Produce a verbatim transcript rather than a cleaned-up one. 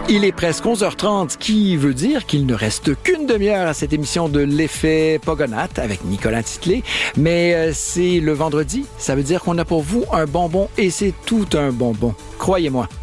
Il est presque onze heures trente, ce qui veut dire qu'il ne reste qu'une demi-heure à cette émission de l'effet Pogonatte avec Nicolas Titley. Mais euh, c'est le vendredi, ça veut dire qu'on a pour vous un bonbon et c'est tout un bonbon. Croyez-moi.